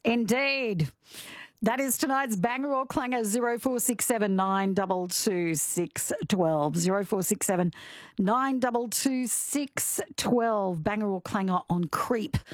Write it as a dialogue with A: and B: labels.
A: Indeed. That is tonight's banger or clanger, 0467 922 612. 0467 922 612. Banger or clanger on Creep